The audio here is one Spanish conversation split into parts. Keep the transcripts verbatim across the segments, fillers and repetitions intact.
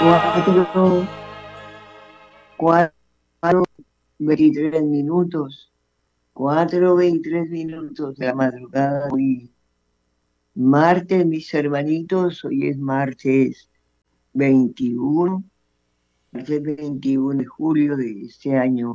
Cuatro, cuatro, veintitrés minutos, cuatro, veintitrés minutos de la madrugada. Hoy, martes, mis hermanitos, hoy es martes veintiuno, martes veintiuno de julio de este año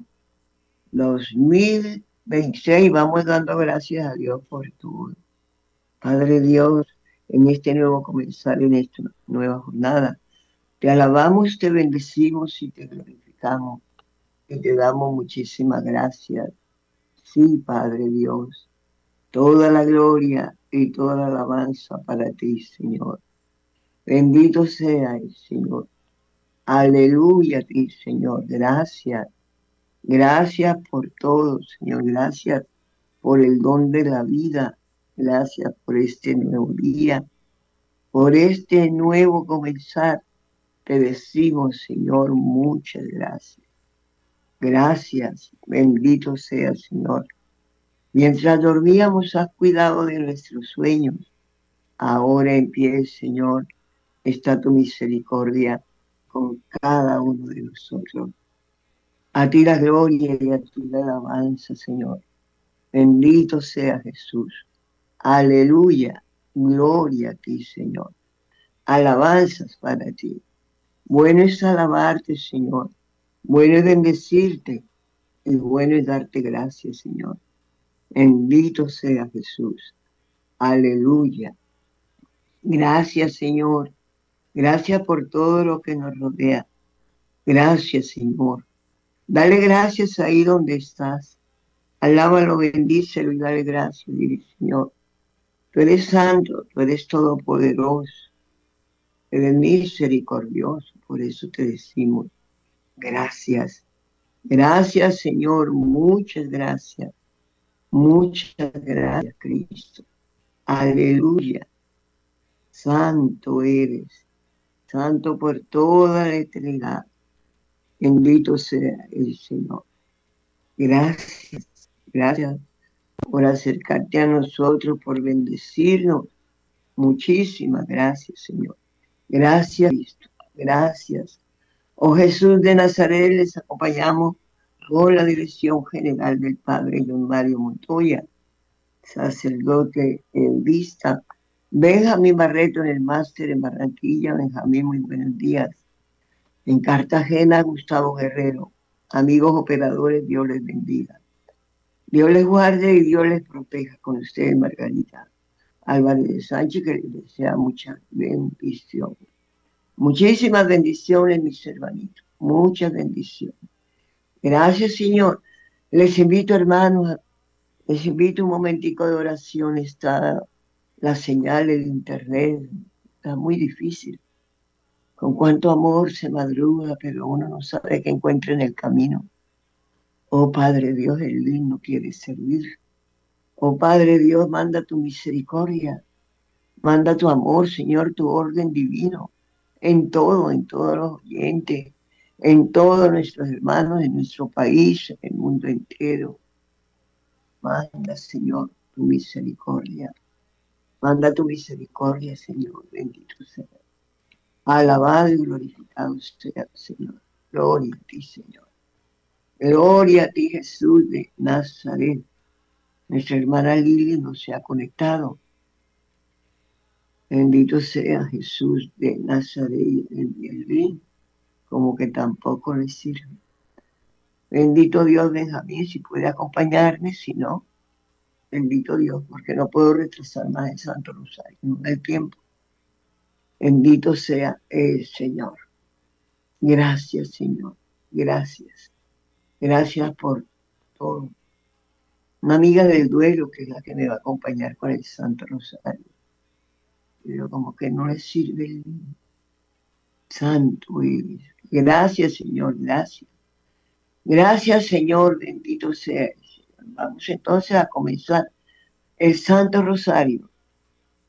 dos mil veintiséis. Vamos dando gracias a Dios por todo. Padre Dios, en este nuevo comenzar, en esta nueva jornada, te alabamos, te bendecimos y te glorificamos. Y te damos muchísimas gracias. Sí, Padre Dios, toda la gloria y toda la alabanza para ti, Señor. Bendito sea el Señor. Aleluya a ti, Señor. Gracias. Gracias por todo, Señor. Gracias por el don de la vida. Gracias por este nuevo día, por este nuevo comenzar. Te decimos, Señor, muchas gracias. Gracias. Bendito sea, Señor. Mientras dormíamos, has cuidado de nuestros sueños. Ahora en pie, Señor, está tu misericordia con cada uno de nosotros. A ti la gloria y a ti la alabanza, Señor. Bendito sea Jesús. Aleluya. Gloria a ti, Señor. Alabanzas para ti. Bueno es alabarte, Señor. Bueno es bendecirte. Y bueno es darte gracias, Señor. Bendito sea Jesús. Aleluya. Gracias, Señor. Gracias por todo lo que nos rodea. Gracias, Señor. Dale gracias ahí donde estás. Alábalo, bendícelo y dale gracias. Dile, Señor, tú eres santo, tú eres todopoderoso, eres misericordioso. Por eso te decimos gracias. Gracias, Señor. Muchas gracias. Muchas gracias, Cristo. Aleluya. Santo eres. Santo por toda la eternidad. Bendito sea el Señor. Gracias, gracias por acercarte a nosotros, por bendecirnos. Muchísimas gracias, Señor. Gracias, Cristo. Gracias. Oh Jesús de Nazaret, les acompañamos con la dirección general del Padre Don Mario Montoya, sacerdote en vista. Benjamín Barreto en el máster en Barranquilla. Benjamín, muy buenos días. En Cartagena, Gustavo Guerrero. Amigos operadores, Dios les bendiga. Dios les guarde y Dios les proteja. Con ustedes, Margarita Álvarez de Sánchez, que les desea mucha bendición. Muchísimas bendiciones, mis hermanitos. Muchas bendiciones. Gracias, Señor. Les invito, hermanos, les invito un momentico de oración. Está la señal del internet. Está muy difícil. Con cuánto amor se madruga, pero uno no sabe qué encuentra en el camino. Oh Padre Dios, el lindo quiere servir. Oh Padre Dios, manda tu misericordia, manda tu amor, Señor, tu orden divino, en todo, en todos los oyentes, en todos nuestros hermanos, en nuestro país, en el mundo entero. Manda, Señor, tu misericordia. Manda tu misericordia, Señor, bendito sea. Alabado y glorificado sea, Señor. Gloria a ti, Señor. Gloria a ti, Jesús de Nazaret. Nuestra hermana Lili no se ha conectado. Bendito sea Jesús de Nazaret, el violín, como que tampoco le sirve. Bendito Dios, Benjamín, si puede acompañarme, si no, bendito Dios, porque no puedo retrasar más el Santo Rosario, no hay tiempo. Bendito sea el Señor. Gracias, Señor. Gracias. Gracias por todo. Una amiga del duelo, que es la que me va a acompañar con el Santo Rosario. Pero como que no le sirve el santo eres. Gracias, Señor, gracias. Gracias, Señor, bendito sea el Señor. Vamos entonces a comenzar el Santo Rosario.